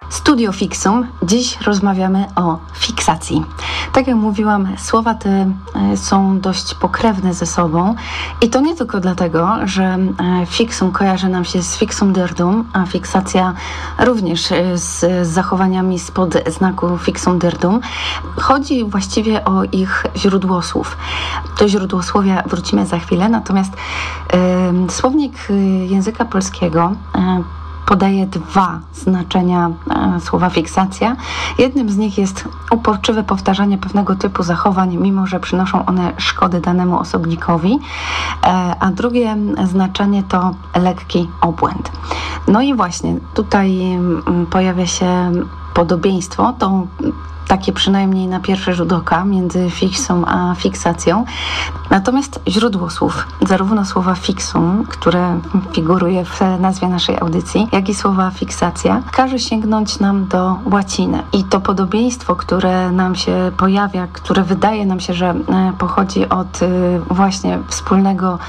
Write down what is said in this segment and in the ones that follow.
Studio Fixum. Dziś rozmawiamy o fiksacji. Tak jak mówiłam, słowa te są dość pokrewne ze sobą i to nie tylko dlatego, że fixum kojarzy nam się z fixum dirdum, a fiksacja również z zachowaniami spod znaku fixum dirdum. Chodzi właściwie o ich źródłosłów. Do źródłosłowia wrócimy za chwilę, natomiast słownik języka polskiego podaje dwa znaczenia słowa fiksacja. Jednym z nich jest uporczywe powtarzanie pewnego typu zachowań, mimo że przynoszą one szkody danemu osobnikowi, a drugie znaczenie to lekki obłęd. No i właśnie tutaj pojawia się podobieństwo, to takie przynajmniej na pierwszy rzut oka, między fixum a fiksacją. Natomiast źródło słów, zarówno słowa fixum, które figuruje w nazwie naszej audycji, jak i słowa fiksacja, każe sięgnąć nam do łaciny. I to podobieństwo, które nam się pojawia, które wydaje nam się, że pochodzi od właśnie wspólnego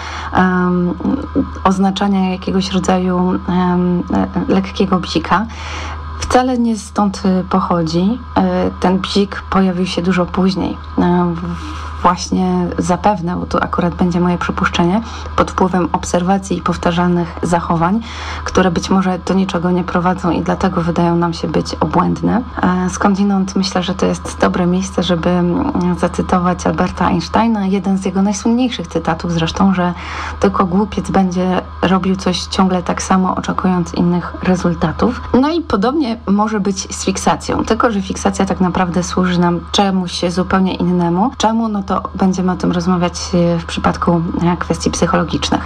oznaczania jakiegoś rodzaju lekkiego bzika, wcale nie stąd pochodzi. Ten bzik pojawił się dużo później. Właśnie zapewne, bo to akurat będzie moje przypuszczenie, pod wpływem obserwacji i powtarzalnych zachowań, które być może do niczego nie prowadzą i dlatego wydają nam się być obłędne. Skądinąd myślę, że to jest dobre miejsce, żeby zacytować Alberta Einsteina, jeden z jego najsłynniejszych cytatów zresztą, że tylko głupiec będzie robił coś ciągle tak samo, oczekując innych rezultatów. No i podobnie może być z fiksacją, tylko że fiksacja tak naprawdę służy nam czemuś zupełnie innemu. Czemu? No to będziemy o tym rozmawiać w przypadku kwestii psychologicznych.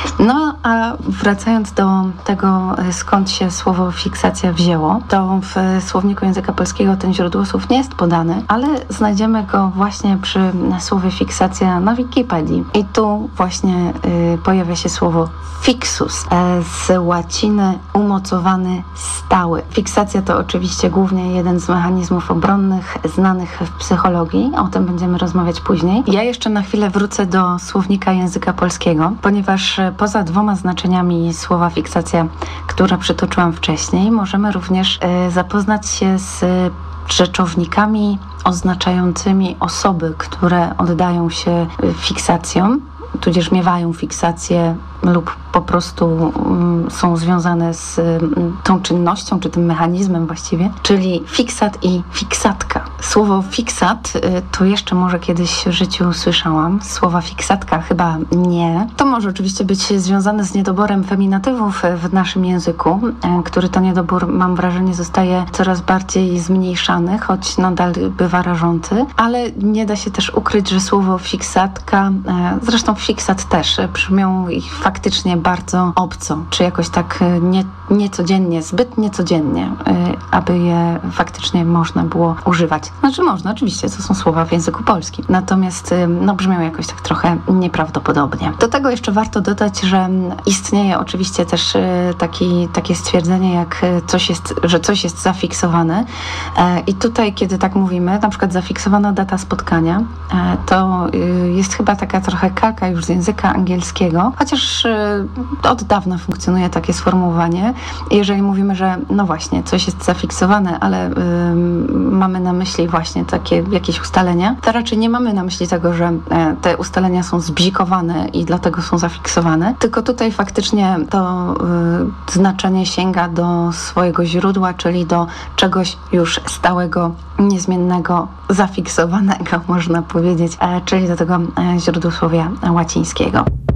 No a wracając do tego, skąd się słowo fiksacja wzięło, to w słowniku języka polskiego ten źródło słów nie jest podany, ale znajdziemy go właśnie przy słowie fiksacja na Wikipedii. I tu właśnie pojawia się słowo fixus, z łaciny umocowany, stały. Fiksacja to oczywiście głównie jeden z mechanizmów obronnych znanych w psychologii. O tym będziemy rozmawiać później. Ja jeszcze na chwilę wrócę do słownika języka polskiego, ponieważ poza dwoma znaczeniami słowa fiksacja, które przytoczyłam wcześniej, możemy również zapoznać się z rzeczownikami oznaczającymi osoby, które oddają się fiksacjom, tudzież miewają fiksację lub po prostu są związane z tą czynnością, czy tym mechanizmem właściwie, czyli fiksat i fiksatka. Słowo fiksat to jeszcze może kiedyś w życiu słyszałam. Słowa fiksatka chyba nie. To może oczywiście być związane z niedoborem feminatywów w naszym języku, który to niedobór, mam wrażenie, zostaje coraz bardziej zmniejszany, choć nadal bywa rażący, ale nie da się też ukryć, że słowo fiksatka, zresztą fiksat też, brzmią ich faktycznie bardzo obco, czy jakoś tak niecodziennie, zbyt niecodziennie, aby je faktycznie można było używać. Znaczy można, oczywiście, to są słowa w języku polskim, natomiast brzmią jakoś tak trochę nieprawdopodobnie. Do tego jeszcze warto dodać, że istnieje oczywiście też takie stwierdzenie, jak że coś jest zafiksowane i tutaj, kiedy tak mówimy, na przykład zafiksowana data spotkania, to jest chyba taka trochę kalka już z języka angielskiego, chociaż od dawna funkcjonuje takie sformułowanie. Jeżeli mówimy, że no właśnie, coś jest zafiksowane, ale mamy na myśli właśnie takie jakieś ustalenia, to raczej nie mamy na myśli tego, że te ustalenia są zbzikowane i dlatego są zafiksowane, tylko tutaj faktycznie to znaczenie sięga do swojego źródła, czyli do czegoś już stałego, niezmiennego, zafiksowanego, można powiedzieć, czyli do tego źródłosłowia łacińskiego.